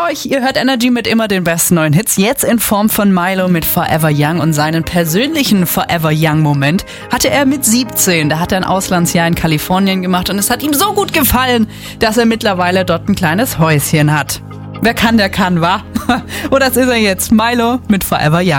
euch. Ihr hört Energy mit immer den besten neuen Hits. Jetzt in Form von Milo mit Forever Young und seinen persönlichen Forever Young Moment hatte er mit 17. Da hat er ein Auslandsjahr in Kalifornien gemacht und es hat ihm so gut gefallen, dass er mittlerweile dort ein kleines Häuschen hat. Wer kann, der kann, wa? Und das ist er jetzt. Milo mit Forever Young.